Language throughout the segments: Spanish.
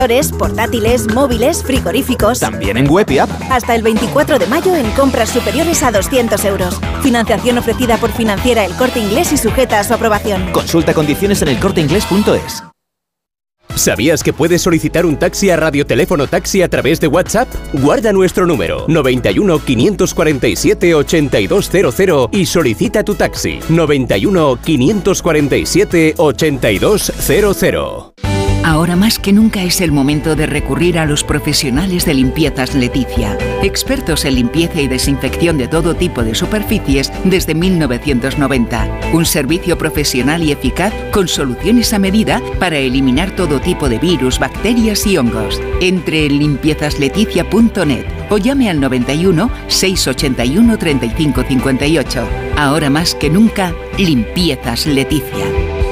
portátiles, móviles, frigoríficos. También en web y app. Hasta el 24 de mayo en compras superiores a 200 euros. Financiación ofrecida por Financiera El Corte Inglés y sujeta a su aprobación. Consulta condiciones en elcorteinglés.es. ¿Sabías que puedes solicitar un taxi a Radioteléfono Taxi a través de WhatsApp? Guarda nuestro número 91 547 8200 y solicita tu taxi 91 547 8200. Ahora más que nunca es el momento de recurrir a los profesionales de Limpiezas Leticia, expertos en limpieza y desinfección de todo tipo de superficies desde 1990. Un servicio profesional y eficaz con soluciones a medida para eliminar todo tipo de virus, bacterias y hongos. Entre en limpiezasLeticia.net o llame al 91 681 35 58. Ahora más que nunca, Limpiezas Leticia.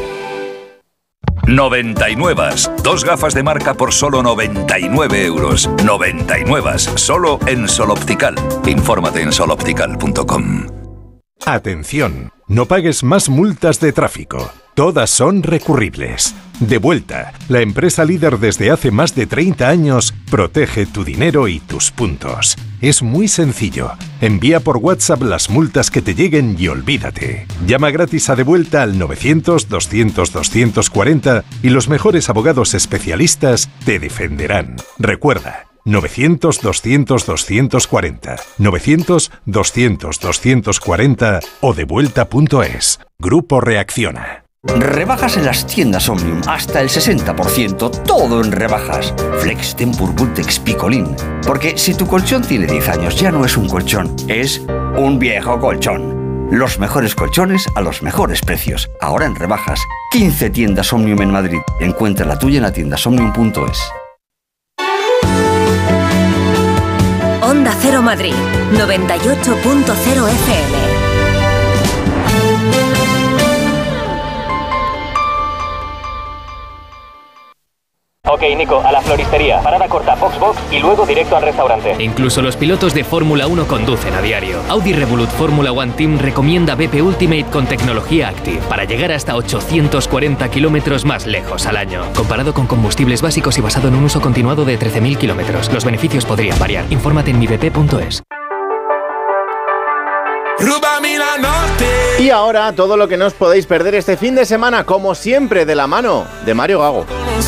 99. Dos gafas de marca por solo 99 euros. 99. Solo en Sol Optical. Infórmate en soloptical.com. Atención, no pagues más multas de tráfico. Todas son recurribles. Devuelta, la empresa líder desde hace más de 30 años, protege tu dinero y tus puntos. Es muy sencillo. Envía por WhatsApp las multas que te lleguen y olvídate. Llama gratis a Devuelta al 900-200-240 y los mejores abogados especialistas te defenderán. Recuerda, 900-200-240, 900-200-240 o devuelta.es. Grupo Reacciona. Rebajas en las tiendas Omnium, hasta el 60%, todo en rebajas. Flex, Tempur, Bultex, Picolín. Porque si tu colchón tiene 10 años, ya no es un colchón, es un viejo colchón. Los mejores colchones a los mejores precios. Ahora en rebajas. 15 tiendas Omnium en Madrid. Encuentra la tuya en la tiendasomnium.es. Onda Cero Madrid, 98.0 FM. Ok, Nico, a la floristería. Parada corta, box y luego directo al restaurante. Incluso los pilotos de Fórmula 1 conducen a diario. Audi Revolut Fórmula One Team recomienda BP Ultimate con tecnología Active para llegar hasta 840 kilómetros más lejos al año. Comparado con combustibles básicos y basado en un uso continuado de 13.000 kilómetros. Los beneficios podrían variar. Infórmate en mibp.es. Y ahora todo lo que no os podéis perder este fin de semana, como siempre, de la mano de Mario Gago.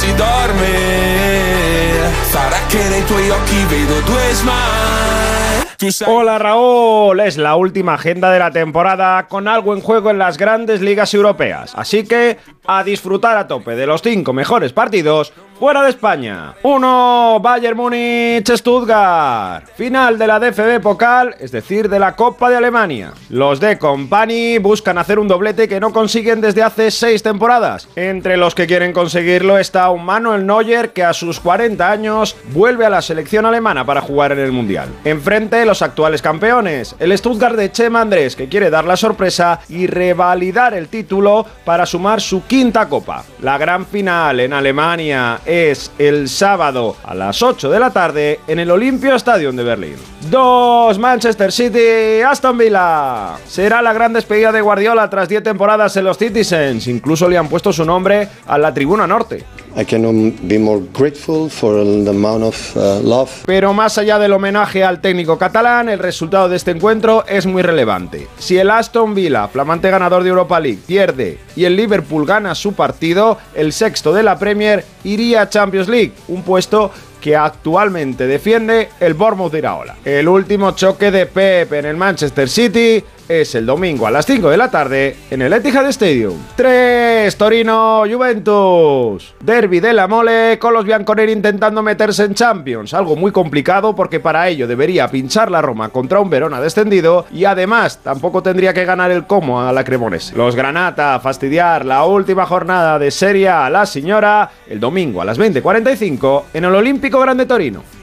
Hola Raúl, es la última agenda de la temporada con algo en juego en las grandes ligas europeas, así que a disfrutar a tope de los 5 mejores partidos fuera de España. 1. Bayern Múnich-Stuttgart, final de la DFB Pokal, es decir, de la Copa de Alemania. Los de Company buscan hacer un doblete que no consiguen desde hace 6 temporadas. Entre los que quieren conseguirlo está un Manuel Neuer, que a sus 40 años vuelve a la selección alemana para jugar en el Mundial. Enfrente, los actuales campeones, el Stuttgart de Chema Andrés, que quiere dar la sorpresa y revalidar el título para sumar su 5ª copa. La gran final en Alemania es el sábado a las 8 de la tarde en el Olympiastadion de Berlín. 2. Manchester City, Aston Villa. Será la gran despedida de Guardiola tras 10 temporadas en los Citizens. Incluso le han puesto su nombre a la tribuna norte. I cannot be more grateful for the amount of love. Pero más allá del homenaje al técnico catalán, el resultado de este encuentro es muy relevante. Si el Aston Villa, flamante ganador de Europa League, pierde y el Liverpool gana su partido, el 6º de la Premier iría a Champions League, un puesto que actualmente defiende el Bournemouth de Iraola. El último choque de Pep en el Manchester City es el domingo a las 5 de la tarde en el Etihad Stadium. 3. Torino-Juventus. Derbi de la Mole con los bianconeri intentando meterse en Champions. Algo muy complicado porque para ello debería pinchar la Roma contra un Verona descendido y además tampoco tendría que ganar el Como a la Cremonese. Los Granata a fastidiar la última jornada de Serie A a la Signora el domingo a las 20:45 en el Olímpico Grande Torino.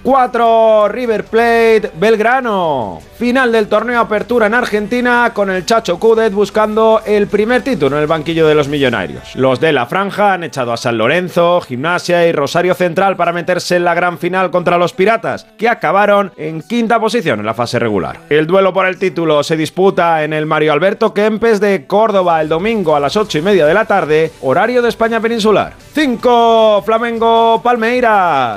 4, River Plate, Belgrano. Final del torneo Apertura en Argentina con el Chacho Coudet buscando el primer título en el banquillo de los millonarios. Los de la franja han echado a San Lorenzo, Gimnasia y Rosario Central para meterse en la gran final contra los Piratas, que acabaron en quinta posición en la fase regular. El duelo por el título se disputa en el Mario Alberto Kempes de Córdoba el domingo a las 8:30 de la tarde, horario de España peninsular. 5, Flamengo Palmeiras.